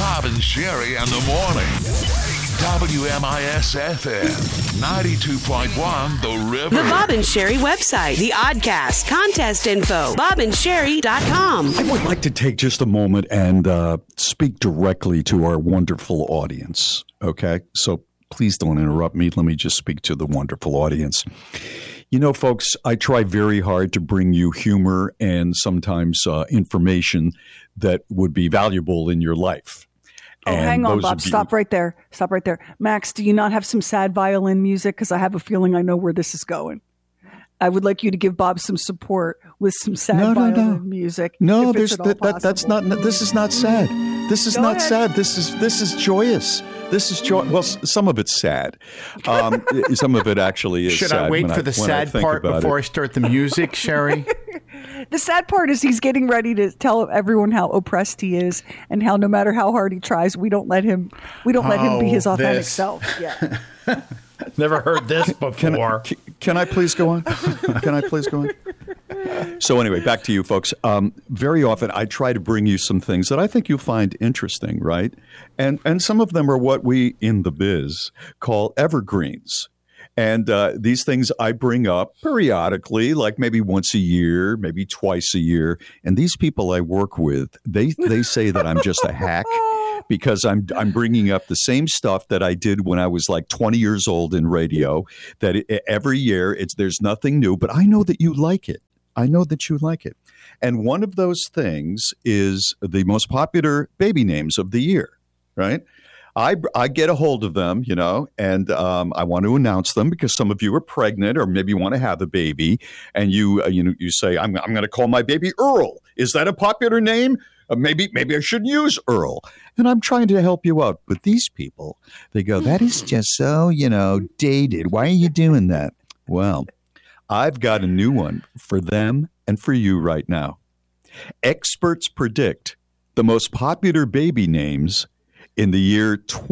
Bob and Sherry in the morning. WMIS-FM, 92.1 The River. The Bob and Sherry website, the Oddcast, contest info, bobandsherry.com. I would like to take just a moment and speak directly to our wonderful audience, okay? So please don't interrupt me. Let me just speak to the wonderful audience. You know, folks, I try very hard to bring you humor and sometimes information that would be valuable in your life. Oh, And hang on, those Bob. of you- Stop right there. Stop right there. Max, do you not have some sad violin music? Because I have a feeling I know where this is going. I would like you to give Bob some support with some sad violin music. No, if it's there's at all that's possible. not. This is not sad. This is Go not ahead. sad. This is joyous. This is joy. Well, some of it's sad. Some of it actually is. Should sad I wait when for the when I sad think part about before it. I start the music, Sherry? The sad part is he's getting ready to tell everyone how oppressed he is and how no matter how hard he tries, we don't let him be his authentic this. self. Yeah. Never heard this before. Can I please go on? Can I please go on? So anyway, back to you folks. Very often I try to bring you some things that I think you'll find interesting, right? And some of them are what we in the biz call evergreens. And these things I bring up periodically, like maybe once a year, maybe twice a year. And these people I work with, they say that I'm just a hack because I'm bringing up the same stuff that I did when I was like 20 years old in radio. That every year there's nothing new, but I know that you like it. I know that you like it. And one of those things is the most popular baby names of the year, right? I get a hold of them, you know, and I want to announce them because some of you are pregnant or maybe want to have a baby, and you say, I'm going to call my baby Earl. Is that a popular name? Maybe I shouldn't use Earl. And I'm trying to help you out. But these people, they go, that is just so, dated. Why are you doing that? Well, I've got a new one for them and for you right now. Experts predict the most popular baby names in the year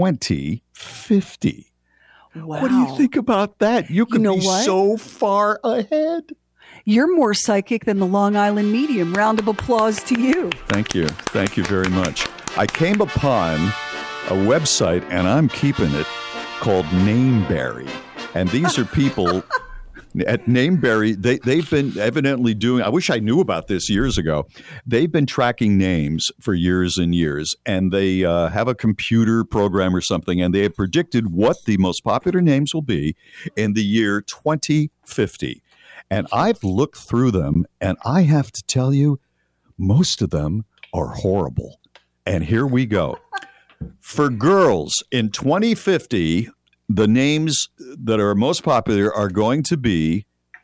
2050. Wow. What do you think about that? You could know be what? so far ahead. You're more psychic than the Long Island Medium. Round of applause to you. Thank you. Thank you very much. I came upon a website, and I'm keeping it, called Nameberry. And these are people at Nameberry. They've been evidently doing, I wish I knew about this years ago. They've been tracking names for years and years, and they have a computer program or something, and they have predicted what the most popular names will be in the year 2050. And I've looked through them, and I have to tell you, most of them are horrible. And here we go. For girls in 2050, the names that are most popular are going to be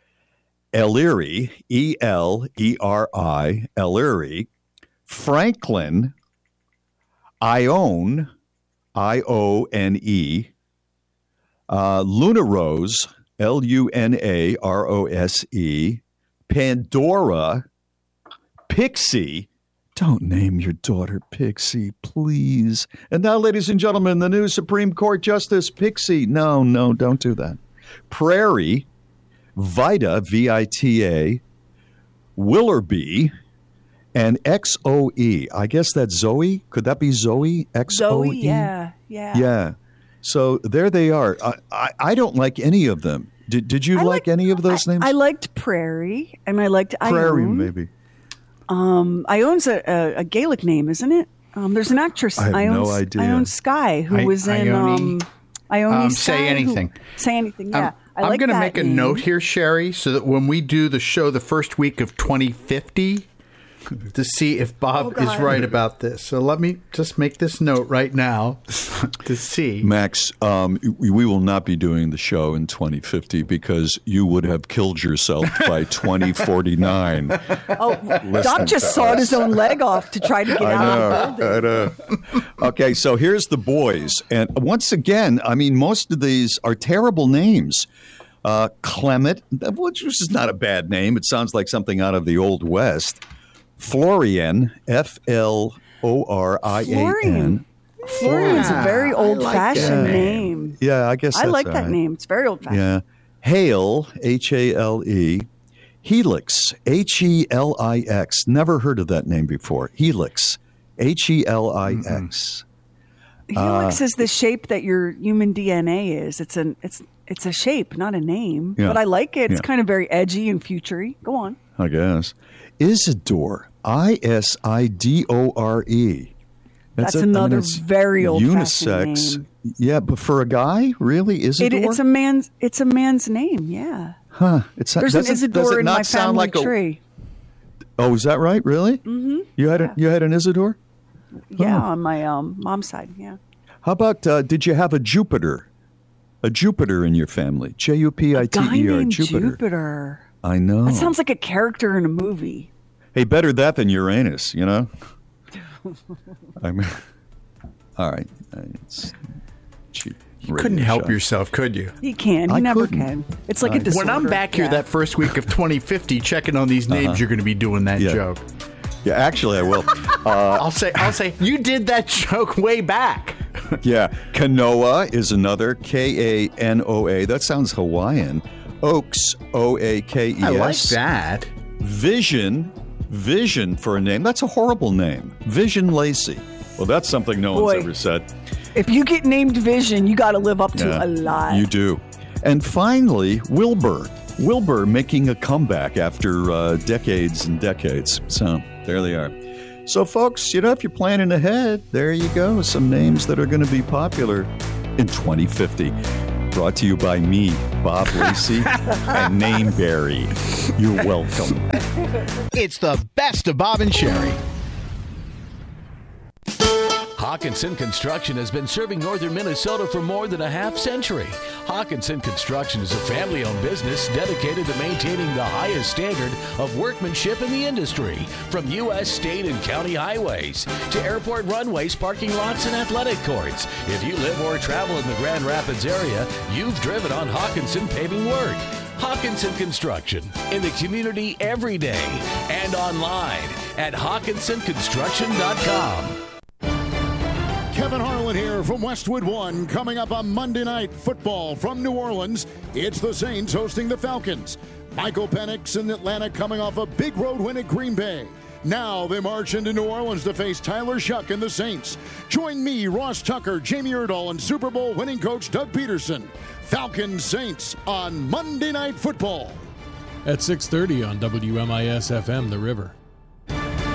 Ellery, E-L-E-R-I, Ellery, Franklin, Ione, I-O-N-E, Luna Rose, L-U-N-A-R-O-S-E, Pandora, Pixie. Don't name your daughter Pixie, please. And now, ladies and gentlemen, the new Supreme Court Justice Pixie. No, don't do that. Prairie, Vita, V-I-T-A, Willoughby, and X-O-E. I guess that's Zoe. Could that be Zoe? X-O-E? Zoe, yeah. Yeah. So there they are. I don't like any of them. Did you like any of those names? I liked Prairie, and I liked Prairie, Ione. maybe. Ione's a Gaelic name, isn't it? There's an actress, I have Ione, no idea. Ione Skye, who was in Ione. Ione Say Skye, Anything. Say Anything, yeah. I I'm like going to that make a name. note here, Sherry, so that when we do the show the first week of 2050, to see if Bob is right about this. So let me just make this note right now to see. Max, we will not be doing the show in 2050 because you would have killed yourself by 2049. Oh, Doc just sawed his own leg off to try to get out of the building. I know. Okay, so here's the boys. And once again, I mean, most of these are terrible names. Clement, which is not a bad name. It sounds like something out of the Old West. Florian, F-L-O-R-I-A-N. Florian's a very old-fashioned name. Yeah, I guess I that's like all that right. name. It's very old-fashioned. Yeah. Hale, H-A-L-E. Helix, H-E-L-I-X. Never heard of that name before. Helix, H-E-L-I-X. Helix is the shape that your human DNA is. It's a shape, not a name. Yeah. But I like it. It's Yeah. kind of very edgy and futury. Go on. I guess. Isidore. Isidore. That's another very old-fashioned unisex. name. Yeah, but for a guy, really, Isidore? It's a man's name. Yeah. Huh? There's an does it Isidore in not my sound family like a- tree. Oh, is that right? Really? Mm-hmm. You had an Isidore? Yeah, on my mom's side. Yeah. How about did you have a Jupiter? A Jupiter in your family? Jupiter. Guy named Jupiter. Jupiter. I know. That sounds like a character in a movie. Hey, better that than Uranus, you know? I mean, all right. It's cheap. You couldn't help yourself, could you? He can. He I never couldn't. can. It's like a disorder. When I'm back here that first week of 2050 checking on these names, you're going to be doing that Yeah. joke. Yeah, actually, I will. I'll say, you did that joke way back. Yeah, Kanoa is another, Kanoa. That sounds Hawaiian. Oaks, Oakes. I like that. Vision for a name. That's a horrible name. Vision Lacey. Well, that's something no Boy. one's ever said. If you get named Vision, you got to live up to Yeah, a lot. You do. And finally, Wilbur. Wilbur making a comeback after decades and decades. So there they are. So, folks, if you're planning ahead, there you go. Some names that are going to be popular in 2050. Brought to you by me, Bob Lacey, and Nameberry. You're welcome. It's the best of Bob and Sherry. Hawkinson Construction has been serving northern Minnesota for more than a half century. Hawkinson Construction is a family-owned business dedicated to maintaining the highest standard of workmanship in the industry, from U.S., state, and county highways to airport runways, parking lots, and athletic courts. If you live or travel in the Grand Rapids area, you've driven on Hawkinson paving work. Hawkinson Construction, in the community every day and online at HawkinsonConstruction.com. Kevin Harlan here from Westwood One. Coming up on Monday Night Football from New Orleans, it's the Saints hosting the Falcons. Michael Penix in Atlanta coming off a big road win at Green Bay. Now they march into New Orleans to face Tyler Shuck and the Saints. Join me, Ross Tucker, Jamie Erdahl, and Super Bowl winning coach Doug Peterson. Falcons Saints on Monday Night Football. At 6:30 on WMIS FM, The River.